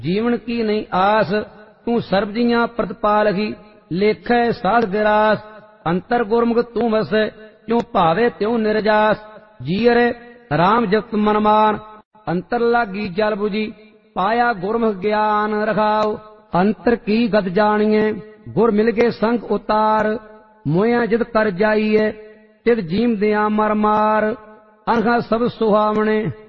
जीवन की नहीं आस, तू सर्ब जियां प्रतिपालही, लेखै साध गिरास, अंतर गुरमुख तू वसै, क्यों भावे त्यों निरजास। जीअरे राम जपत मन मान, अंतर लागी जल बुझी, पाया गुरमुख ज्ञान रखाओ। अंतर की गत जानिए, गुर मिल गए संग उतार, मोया जिद कर जाइए, तिद जीम दिया मर मार। अनखा सब सुहावने